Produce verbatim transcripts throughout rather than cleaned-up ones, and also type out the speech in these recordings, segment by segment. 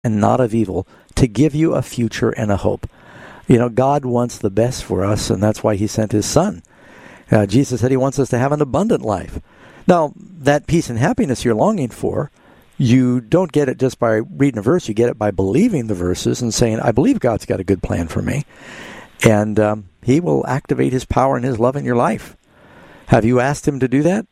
and not of evil, to give you a future and a hope. You know, God wants the best for us, and that's why he sent his son. Uh, Jesus said he wants us to have an abundant life. Now, that peace and happiness you're longing for, you don't get it just by reading a verse. You get it by believing the verses and saying, I believe God's got a good plan for me. And um, he will activate his power and his love in your life. Have you asked him to do that?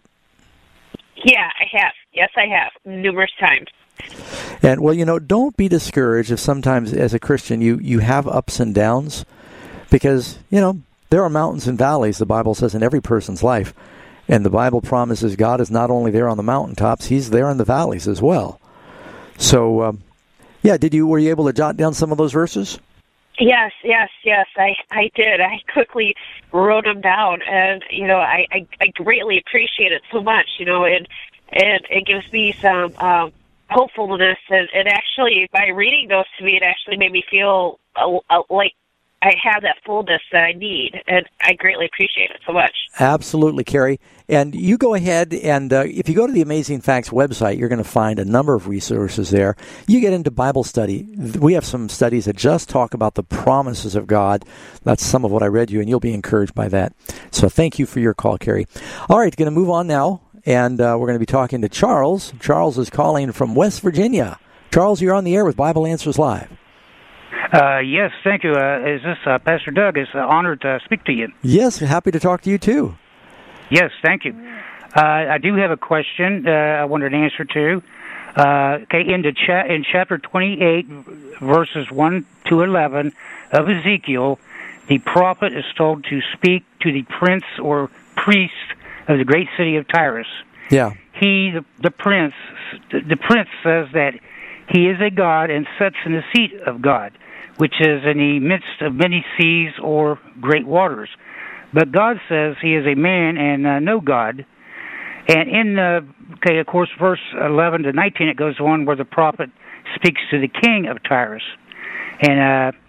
Yeah, I have. Yes, I have, numerous times. And, well, you know, don't be discouraged if sometimes as a Christian you, you have ups and downs, because, you know, there are mountains and valleys, the Bible says, in every person's life. And the Bible promises God is not only there on the mountaintops, he's there in the valleys as well. So, um, yeah, did you were you able to jot down some of those verses? Yes, yes, yes, I, I did. I quickly wrote them down, and, you know, I, I, I greatly appreciate it so much, you know, and, and it gives me some um, hopefulness, and, and actually, by reading those to me, it actually made me feel uh, uh, like I have that fullness that I need, and I greatly appreciate it so much. Absolutely, Carrie. And you go ahead, and uh, if you go to the Amazing Facts website, you're going to find a number of resources there. You get into Bible study. We have some studies that just talk about the promises of God. That's some of what I read you, and you'll be encouraged by that. So thank you for your call, Carrie. All right, going to move on now, and uh, we're going to be talking to Charles. Charles is calling from West Virginia. Charles, you're on the air with Bible Answers Live. Uh, yes, thank you. Uh, is this uh, Pastor Doug? It's an honor to speak to you. Yes, happy to talk to you, too. Yes, thank you. Uh, I do have a question uh, I wanted an answer to. Uh, okay, in, the cha- in chapter twenty-eight, verses one to eleven of Ezekiel, the prophet is told to speak to the prince or priest of the great city of Tyrus. Yeah. He, the, the prince, the prince says that he is a god and sits in the seat of God, which is in the midst of many seas or great waters. But God says he is a man and uh, no God. And in, uh, okay, of course, verse eleven to nineteen, it goes on where the prophet speaks to the king of Tyrus, and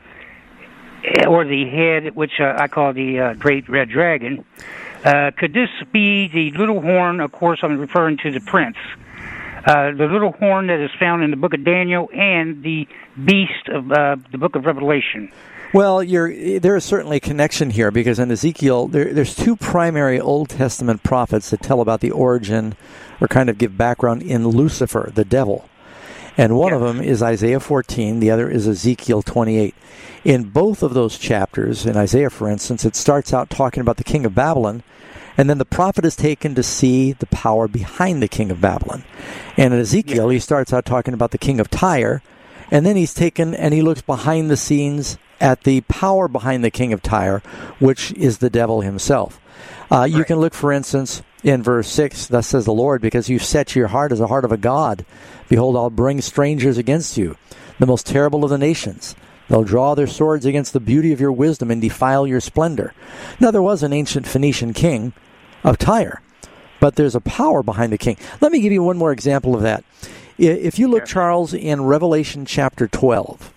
uh, or the head, which uh, I call the uh, great red dragon. Uh, could this be the little horn? Of course, I'm referring to the prince. Uh, the little horn that is found in the book of Daniel and the beast of uh, the book of Revelation. Well, you're, there is certainly a connection here, because in Ezekiel, there, there's two primary Old Testament prophets that tell about the origin or kind of give background in Lucifer, the devil. And one yes. of them is Isaiah fourteen, the other is Ezekiel twenty-eight. In both of those chapters, in Isaiah, for instance, it starts out talking about the king of Babylon, and then the prophet is taken to see the power behind the king of Babylon. And in Ezekiel, yes. he starts out talking about the king of Tyre, and then he's taken and he looks behind the scenes at the power behind the king of Tyre, which is the devil himself. Uh, right. You can look, for instance, in verse six, thus says the Lord, because you've set your heart as the heart of a god. Behold, I'll bring strangers against you, the most terrible of the nations. They'll draw their swords against the beauty of your wisdom and defile your splendor. Now, there was an ancient Phoenician king of Tyre, but there's a power behind the king. Let me give you one more example of that. If you look, Charles, in Revelation chapter twelve,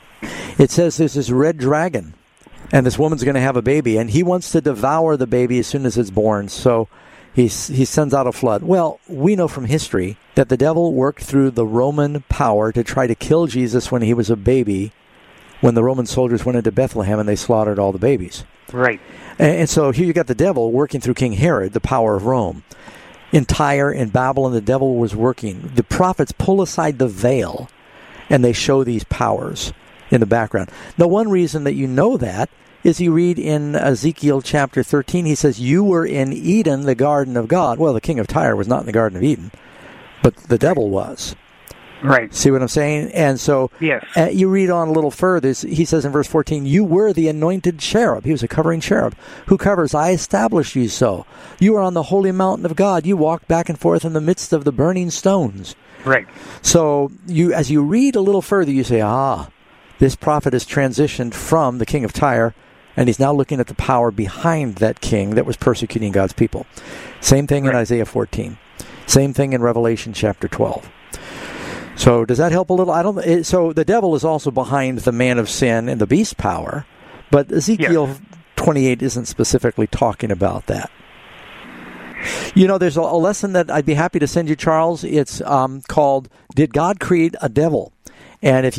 it says there's this red dragon, and this woman's going to have a baby, and he wants to devour the baby as soon as it's born, so he, he sends out a flood. Well, we know from history that the devil worked through the Roman power to try to kill Jesus when he was a baby, when the Roman soldiers went into Bethlehem and they slaughtered all the babies. Right. And, and so here you got the devil working through King Herod, the power of Rome. In Tyre, in Babylon, the devil was working. The prophets pull aside the veil, and they show these powers in the background. Now, one reason that you know that is you read in Ezekiel chapter thirteen, he says, you were in Eden, the garden of God. Well, the king of Tyre was not in the Garden of Eden, but the devil was. Right. See what I'm saying? And so yes. uh, you read on a little further, he says in verse fourteen, you were the anointed cherub. He was a covering cherub who covers, I established you so. You are on the holy mountain of God. You walked back and forth in the midst of the burning stones. Right. So you, as you read a little further, you say, ah, this prophet has transitioned from the king of Tyre, and he's now looking at the power behind that king that was persecuting God's people. Same thing right. in Isaiah fourteen. Same thing in Revelation chapter twelve. So does that help a little? I don't. It, so the devil is also behind the man of sin and the beast power, but Ezekiel yes. twenty-eight isn't specifically talking about that. You know, there's a, a lesson that I'd be happy to send you, Charles. It's um, called "Did God Create a Devil?" And if